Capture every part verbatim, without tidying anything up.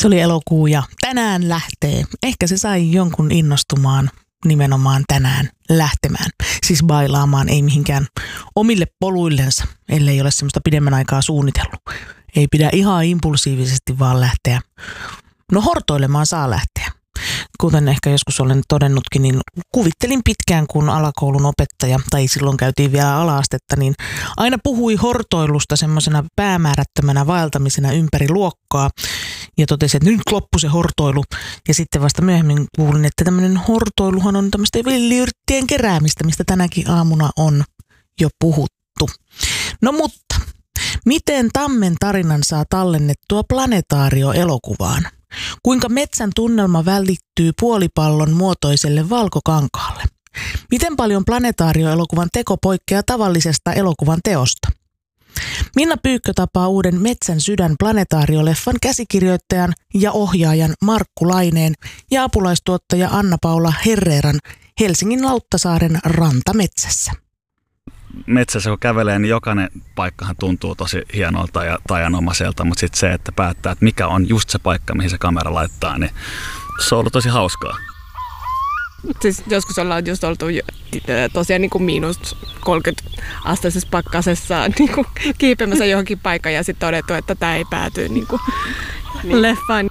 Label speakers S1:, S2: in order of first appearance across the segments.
S1: Se oli elokuu ja tänään lähtee. Ehkä se sai jonkun innostumaan nimenomaan tänään lähtemään. Siis bailaamaan, ei mihinkään omille poluillensa, ellei ole semmoista pidemmän aikaa suunnitellut. Ei pidä ihan impulsiivisesti vaan lähteä. No hortoilemaan saa lähteä. Kuten ehkä joskus olen todennutkin, niin kuvittelin pitkään, kun alakoulun opettaja, tai silloin käytiin vielä ala-astetta, niin aina puhui hortoilusta semmoisena päämäärättömänä vaeltamisena ympäri luokkaa. Ja totesi, että nyt loppui se hortoilu. Ja sitten vasta myöhemmin kuulin, että tämmöinen hortoiluhan on tämmöistä villiyrttien keräämistä, mistä tänäkin aamuna on jo puhuttu. No mutta, miten Tammen tarinan saa tallennettua Planetaario-elokuvaan? Kuinka metsän tunnelma välittyy puolipallon muotoiselle valkokankaalle? Miten paljon Planetaario-elokuvan teko poikkeaa tavallisesta elokuvan teosta? Minna Pyykkö tapaa uuden Metsän sydän Planetaario-leffan käsikirjoittajan ja ohjaajan Markku Laineen ja apulaistuottaja Anna-Paula Herreran Helsingin Lauttasaaren rantametsässä.
S2: Metsässä kun kävelee, niin jokainen paikkahan tuntuu tosi hienolta ja tajanomaiselta, mutta sitten se, että päättää, että mikä on just se paikka, mihin se kamera laittaa, niin se on ollut tosi hauskaa.
S3: Siis joskus ollaan just oltu tosiaan niin kuin miinus kolmekymmentä asteisessa pakkasessa niin kuin kiipeämässä johonkin paikkaan ja sitten todettu, että tämä ei pääty niin kuin niin. leffaan.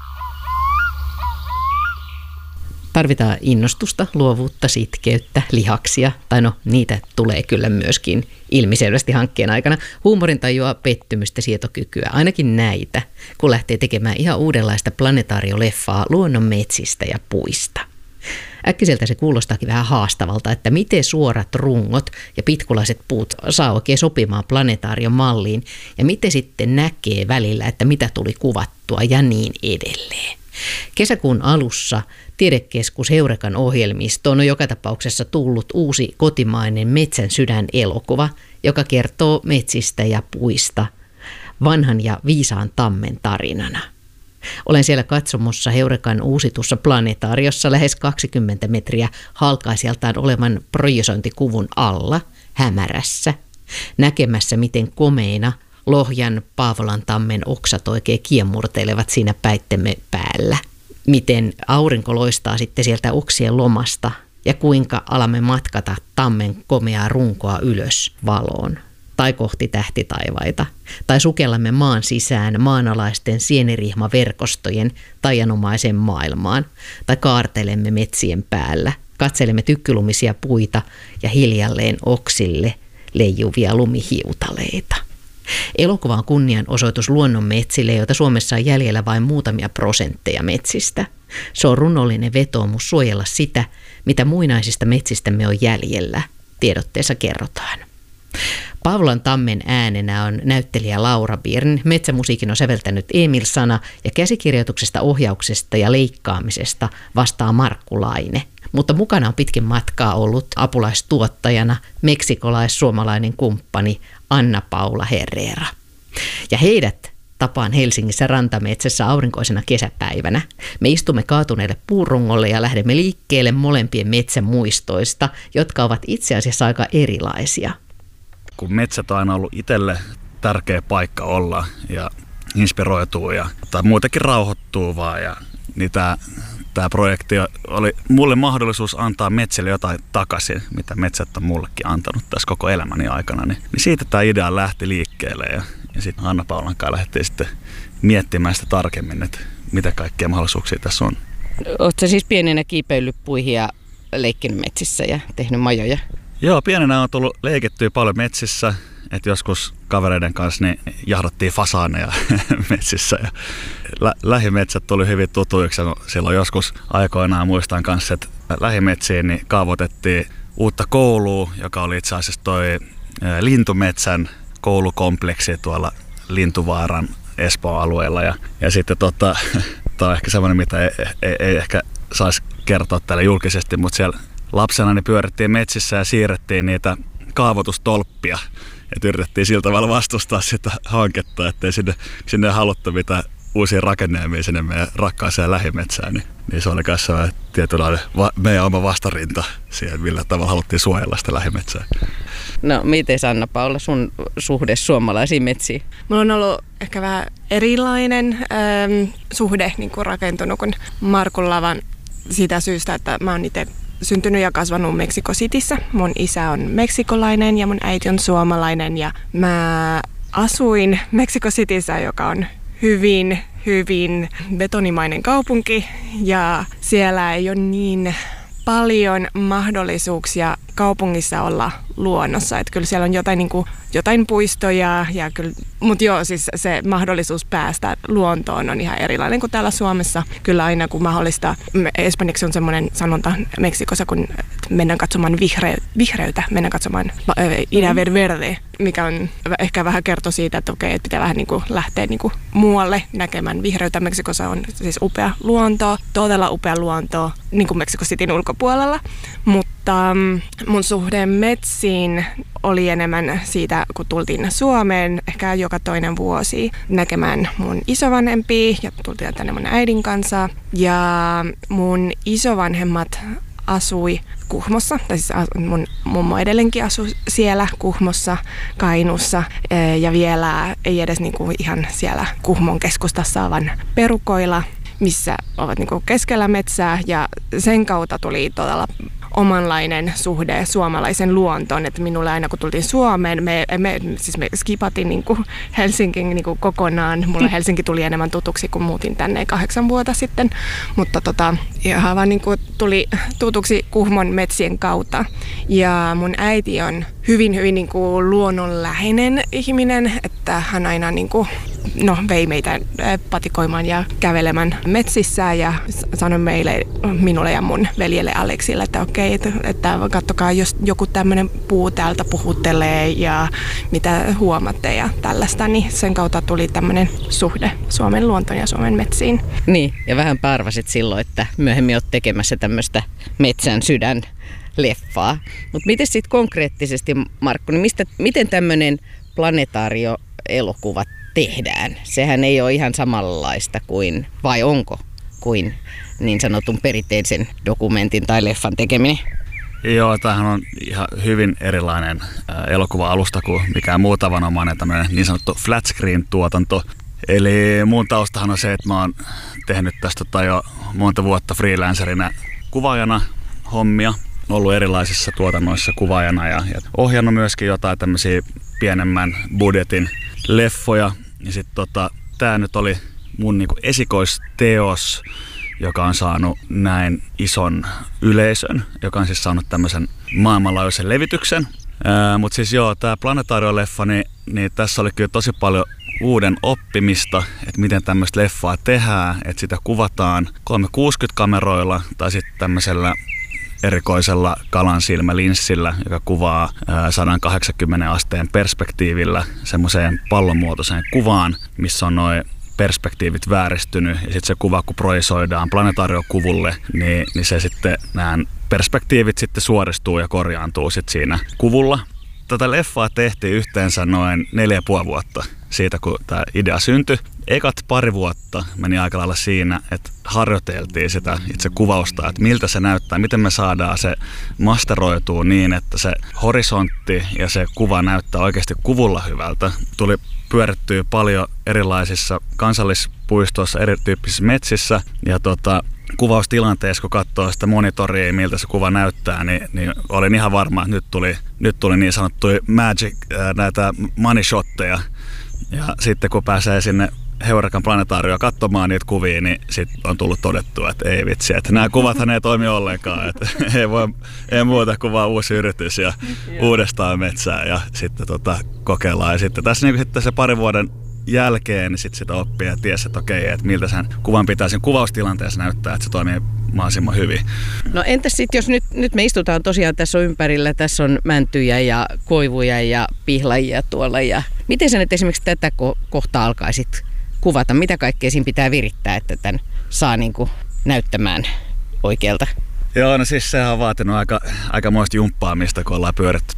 S4: Tarvitaan innostusta, luovuutta, sitkeyttä, lihaksia, tai no niitä tulee kyllä myöskin ilmiselvästi hankkeen aikana. Huumorintajua, pettymystä, sietokykyä, ainakin näitä, kun lähtee tekemään ihan uudenlaista Planetaario-leffaa luonnon metsistä ja puista. Äkkiseltä se kuulostaakin vähän haastavalta, että miten suorat rungot ja pitkulaiset puut saa oikein sopimaan Planetaarion malliin ja miten sitten näkee välillä, että mitä tuli kuvattua ja niin edelleen. Kesäkuun alussa Tiedekeskus Heurekan ohjelmistoon on joka tapauksessa tullut uusi kotimainen Metsän sydän elokuva, joka kertoo metsistä ja puista vanhan ja viisaan tammen tarinana. Olen siellä katsomossa Heurekan uusitussa Planetaariossa lähes kaksikymmentä metriä halkaisijaltaan olevan projisointikuvun alla, hämärässä, näkemässä miten komeina Lohjan Paavolan tammen oksat oikein kiemurtelevat siinä päittemme päällä. Miten aurinko loistaa sitten sieltä oksien lomasta ja kuinka alamme matkata tammen komeaa runkoa ylös valoon. Tai kohti tähtitaivaita, tai sukellamme maan sisään maanalaisten sienirihmaverkostojen taianomaisen maailmaan, tai kaartelemme metsien päällä, katselemme tykkylumisia puita ja hiljalleen oksille leijuvia lumihiutaleita. Elokuva on kunnianosoitus luonnon metsille, joita Suomessa on jäljellä vain muutamia prosentteja metsistä. Se on runollinen vetoomus suojella sitä, mitä muinaisista metsistämme on jäljellä, tiedotteessa kerrotaan. Paavolan tammen äänenä on näyttelijä Laura Birn, metsämusiikin on säveltänyt Emil Sana ja käsikirjoituksesta, ohjauksesta ja leikkaamisesta vastaa Markku Laine. Mutta mukana on pitkin matkaa ollut apulaistuottajana meksikolais-suomalainen kumppani Anna-Paula Herrera. Ja heidät tapaan Helsingissä rantametsässä aurinkoisena kesäpäivänä. Me istumme kaatuneelle puurungolle ja lähdemme liikkeelle molempien metsän muistoista, jotka ovat itse asiassa aika erilaisia.
S2: Kun metsät on aina ollut itselle tärkeä paikka olla ja inspiroituu ja tai muutenkin rauhoittuu vaan. Ja, niin tämä, tämä projekti oli mulle mahdollisuus antaa metsille jotain takaisin, mitä metsät on mullekin antanut tässä koko elämäni aikana. Niin, niin siitä tämä idea lähti liikkeelle ja, ja sitten Anna-Paulan kanssa lähdettiin sitten miettimään sitä tarkemmin, että mitä kaikkia mahdollisuuksia tässä on.
S4: Oletko siis pienenä kiipeillyt puihin ja leikkinyt metsissä ja tehnyt majoja?
S2: Joo, pienenä on tullut leikittyä paljon metsissä, että joskus kavereiden kanssa niin jahdattiin fasaaneja metsissä. Ja lä- lähimetsät tuli hyvin tutuiksi. Silloin joskus aikoinaan muistan kanssa, että lähimetsiin niin kaavoitettiin uutta koulua, joka oli itse asiassa toi Lintumetsän koulukompleksi tuolla Lintuvaaran Espoon alueella. Ja, ja sitten tota, tämä on ehkä semmoinen, mitä ei, ei, ei ehkä saisi kertoa täällä julkisesti, mutta siellä lapsena niin pyörittiin metsissä ja siirrettiin niitä kaavoitustolppia. Et yritettiin sillä tavalla vastustaa sitä hanketta, ettei sinne, sinne haluttu mitään uusia rakennelmia sinne meidän rakkaaseen lähimetsään. Niin, niin se oli kanssa tietynlainen va, meidän oma vastarinta siihen, millä tavalla haluttiin suojella sitä lähimetsää.
S4: No miten Anna-Paula, sun suhde suomalaisiin metsiin?
S3: Mulla on ollut ehkä vähän erilainen ähm, suhde niin kuin rakentunut kuin Markulla, siitä syystä, että mä oon itse syntynyt ja kasvanut Mexico Cityssä. Mun isä on meksikolainen ja mun äiti on suomalainen ja mä asuin Mexico Cityssä, joka on hyvin, hyvin betonimainen kaupunki ja siellä ei ole niin paljon mahdollisuuksia kaupungissa olla luonnossa. Että kyllä siellä on jotain, niin kuin, jotain puistoja, ja kyllä, mutta joo, siis se mahdollisuus päästä luontoon on ihan erilainen kuin täällä Suomessa. Kyllä aina kun mahdollista, espanjaksi on semmoinen sanonta Meksikossa, kun mennään katsomaan vihre, vihreytä, mennään katsomaan äh, idea ver verde, mikä on ehkä vähän kertoo siitä, että okei, että pitää vähän niin kuin lähteä niin kuin muualle näkemään vihreytä. Meksikossa on siis upea luonto, todella upea luonto, niin kuin Mexico Cityn ulkopuolella, mutta mun suhde metsiin oli enemmän siitä, kun tultiin Suomeen ehkä joka toinen vuosi näkemään mun isovanhempia ja tultiin tänne mun äidin kanssa. Ja mun isovanhemmat asui Kuhmossa, tai siis mun mummo edelleenkin asui siellä Kuhmossa, Kainuussa ja vielä ei edes niinku ihan siellä Kuhmon keskustassa, vaan perukoilla, missä ovat niinku keskellä metsää ja sen kautta tuli todella omanlainen suhde suomalaisen luontoon, että minulle aina kun tultiin Suomeen, me, me, siis me skipatin niin kuin Helsingin niin kuin kokonaan. Mulle Helsinki tuli enemmän tutuksi, kun muutin tänne kahdeksan vuotta sitten, mutta tota, ihan vaan niin kuin tuli tutuksi Kuhmon metsien kautta. Ja mun äiti on hyvin, hyvin niin kuin luonnonläheinen ihminen, että hän aina niin kuin, no, vei meitä patikoimaan ja kävelemään metsissä ja sanoi meille, minulle ja mun veljelle Aleksille, että okei, Että, että katsokaa, jos joku tämmöinen puu täältä puhuttelee ja mitä huomaatte ja tällaista, niin sen kautta tuli tämmöinen suhde Suomen luontoon ja Suomen metsiin.
S4: Niin, ja vähän arvasit silloin, että myöhemmin olet tekemässä tämmöistä Metsän sydän -leffaa. Mutta miten sitten konkreettisesti, Markku, niin mistä, miten tämmöinen planetaario-elokuva tehdään? Sehän ei ole ihan samanlaista kuin, vai onko, kuin niin sanotun perinteisen dokumentin tai leffan tekeminen?
S2: Joo, tämähän on ihan hyvin erilainen elokuva-alusta kuin mikään muu tavanomainen tämmöinen niin sanottu flat screen-tuotanto. Eli mun taustahan on se, että mä oon tehnyt tästä tota jo monta vuotta freelancerina kuvaajana hommia. Ollut erilaisissa tuotannoissa kuvaajana ja, ja ohjannut myöskin jotain tämmöisiä pienemmän budjetin leffoja. Ja sit tota, tää nyt oli mun niinku esikoisteos, joka on saanut näin ison yleisön, joka on siis saanut tämmöisen maailmanlaajuisen levityksen. Mutta siis joo, tämä Planetaario-leffa, niin, niin tässä oli kyllä tosi paljon uuden oppimista, että miten tämmöistä leffaa tehdään, että sitä kuvataan kolmesataakuusikymmentä-kameroilla tai sitten tämmöisellä erikoisella kalansilmälinssillä, joka kuvaa sata kahdeksankymmentä asteen perspektiivillä semmoiseen pallonmuotoiseen kuvaan, missä on noin perspektiivit vääristynyt ja sitten se kuva, kun projisoidaan planetaariokuvulle, niin, niin se sitten nämä perspektiivit sitten suoristuu ja korjaantuu sitten siinä kuvulla. Tätä leffaa tehtiin yhteensä noin neljä ja puoli vuotta siitä, kun tämä idea syntyi. Ekat pari vuotta meni aika lailla siinä, että harjoiteltiin sitä itse kuvausta, että miltä se näyttää, miten me saadaan se masteroitua niin, että se horisontti ja se kuva näyttää oikeasti kuvulla hyvältä. Tuli pyörittyy paljon erilaisissa kansallispuistoissa, erityyppisissä metsissä ja tota, kuvaustilanteessa, kun katsoo sitä monitoria, miltä se kuva näyttää, niin, niin olin ihan varma, että nyt tuli, nyt tuli niin sanottuja magic, ää, näitä money shotteja. Ja sitten kun pääsee sinne Heurakan planetaarioon katsomaan niitä kuvia, niin sitten on tullut todettua, että ei vitsi, että nämä kuvathan ei toimi ollenkaan. Että ei, voi, ei muuta kuin vaan uusi yritys ja uudestaan metsää ja sitten tota, kokeillaan. Ja sitten tässä niin sitten se parin vuoden jälkeen niin sitten sitä oppii ja tiesi, että okei, että miltä sen kuvan pitää sen kuvaustilanteessa näyttää, että se toimii mahdollisimman hyvin.
S4: No entäs sitten, jos nyt, nyt me istutaan tosiaan tässä on ympärillä, tässä on mäntyjä ja koivuja ja pihlajia tuolla. Ja miten sä nyt esimerkiksi tätä kohtaa alkaisit kuvata? Mitä kaikkea siinä pitää virittää, että tämän saa niin kuin näyttämään oikealta?
S2: Joo, no siis sehän on vaatinut aika, aikamoista jumppaamista, kun ollaan pyöritty